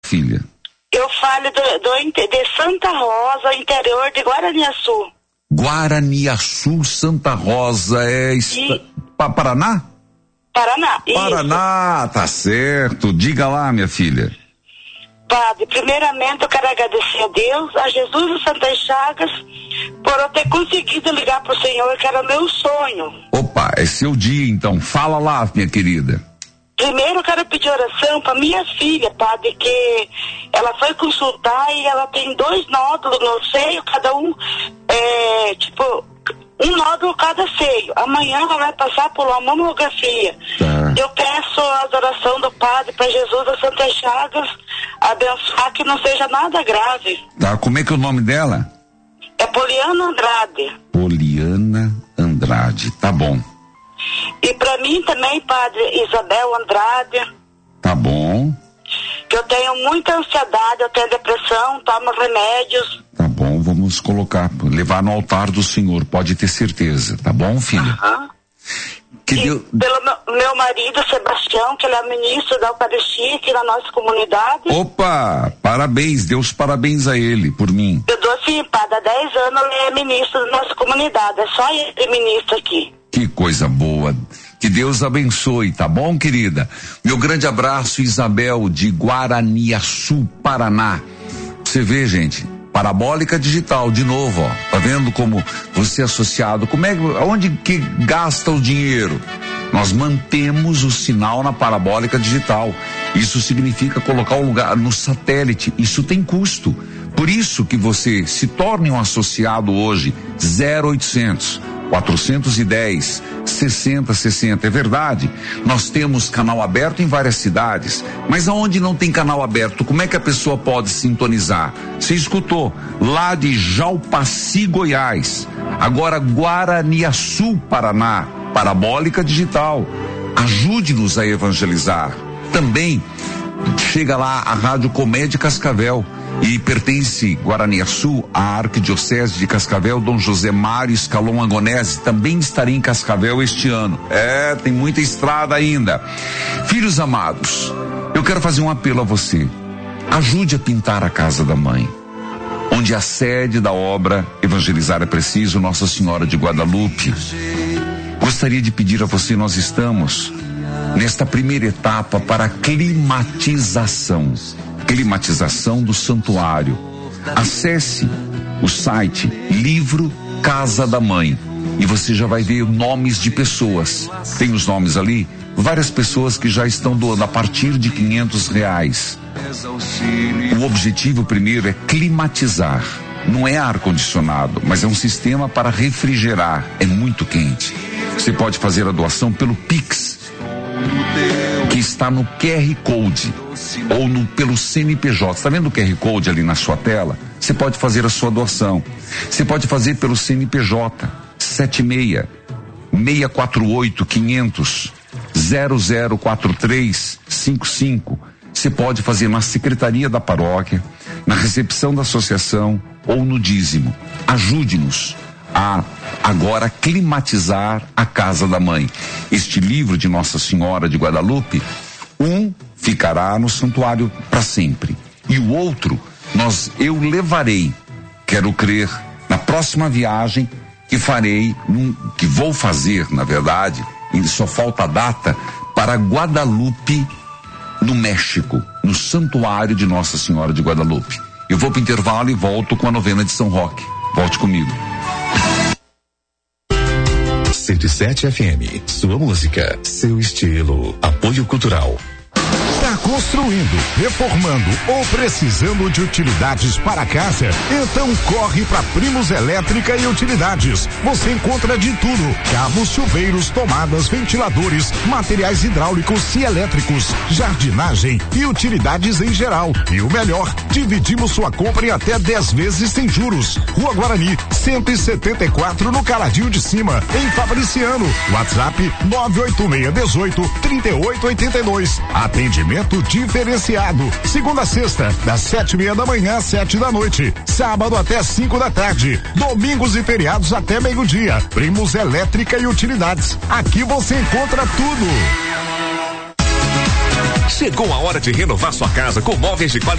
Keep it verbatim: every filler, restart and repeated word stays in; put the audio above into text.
filha? Eu falo do, do, de Santa Rosa, interior de Guaraniaçu. Guaraniaçu, Santa Rosa, é e... pa, Paraná? Paraná, isso. Paraná, tá certo. Diga lá, minha filha. Padre, primeiramente eu quero agradecer a Deus, a Jesus e Santas Chagas, por eu ter conseguido ligar pro Senhor, que era meu sonho. Opa, é seu dia então, fala lá, minha querida. Primeiro eu quero pedir oração para minha filha, padre, que ela foi consultar e ela tem dois nódulos no seio, cada um, é, tipo, um nódulo cada seio. Amanhã ela vai passar por uma mamografia. Tá. Eu peço a adoração do padre para Jesus das Santas Chagas abençoar que não seja nada grave. Tá, como é que é o nome dela? É Poliana Andrade. Poliana Andrade, tá bom. E para mim também, padre, Isabel Andrade. Tá bom. Que eu tenho muita ansiedade, eu tenho depressão, tomo remédios. Tá bom, vamos colocar, levar no altar do Senhor, pode ter certeza, tá bom, filha? Aham. Que Deus... Pelo meu, meu marido, Sebastião, que ele é ministro da Eucaristia aqui na nossa comunidade. Opa, parabéns, Deus parabéns a ele, por mim. Eu dou assim, padre, há dez anos ele é ministro da nossa comunidade, é só ele ministro aqui. Que coisa boa, que Deus abençoe, tá bom, querida? Meu grande abraço, Isabel, de Guaraniaçu, Paraná. Você vê, gente, parabólica digital, de novo, ó, tá vendo como você é associado, como é, onde que gasta o dinheiro? Nós mantemos o sinal na parabólica digital, isso significa colocar o lugar no satélite, isso tem custo, por isso que você se torne um associado hoje, zero oitocentos, quatrocentos e dez, sessenta, sessenta, é verdade, nós temos canal aberto em várias cidades, mas aonde não tem canal aberto, como é que a pessoa pode sintonizar? Você escutou, lá de Jalpaci, Goiás, agora Guaraniaçu, Paraná, parabólica digital, ajude-nos a evangelizar, também chega lá a Rádio Comédia Cascavel, e pertence Guaraniaçu à Arquidiocese de Cascavel, Dom José Mário Scalon Agonese, também estarei em Cascavel este ano. É, tem muita estrada ainda. Filhos amados, eu quero fazer um apelo a você. Ajude a pintar a casa da mãe, onde a sede da obra Evangelizar é Preciso, Nossa Senhora de Guadalupe. Gostaria de pedir a você, nós estamos nesta primeira etapa para a climatização. Climatização do santuário. Acesse o site Livro Casa da Mãe e você já vai ver nomes de pessoas. Tem os nomes ali, várias pessoas que já estão doando a partir de quinhentos reais. O objetivo primeiro é climatizar. Não é ar-condicionado, mas é um sistema para refrigerar. É muito quente. Você pode fazer a doação pelo Pix, que está no Q R Code ou no, pelo C N P J. Está vendo o Q R Code ali na sua tela? Você pode fazer a sua doação. Você pode fazer pelo C N P J sete seis, seis quatro oito, quinhentos, zero zero quatro três cinco cinco. Você pode fazer na secretaria da paróquia, na recepção da associação ou no dízimo. Ajude-nos a agora climatizar a casa da mãe. Este livro de Nossa Senhora de Guadalupe, um ficará no santuário para sempre e o outro nós eu levarei, quero crer, na próxima viagem que farei, num, que vou fazer, na verdade, e só falta a data, para Guadalupe, no México, no santuário de Nossa Senhora de Guadalupe. Eu vou para o intervalo e volto com a novena de São Roque. Volte comigo. cento e sete F M, sua música, seu estilo. Apoio Cultural. Está construindo, reformando ou precisando de utilidades para casa? Então corre para Primos Elétrica e Utilidades. Você encontra de tudo: cabos, chuveiros, tomadas, ventiladores, materiais hidráulicos e elétricos, jardinagem e utilidades em geral. E o melhor, dividimos sua compra em até dez vezes sem juros. Rua Guarani, cento e setenta e quatro, no Caladinho de Cima, em Fabriciano. WhatsApp nove oito seis um oito, três oito oito dois. Atendimento diferenciado. Segunda a sexta, das sete e meia da manhã às sete da noite. Sábado até cinco da tarde. Domingos e feriados até meio-dia. Primos Elétrica e Utilidades. Aqui você encontra tudo. Chegou a hora de renovar sua casa com móveis de qualidade.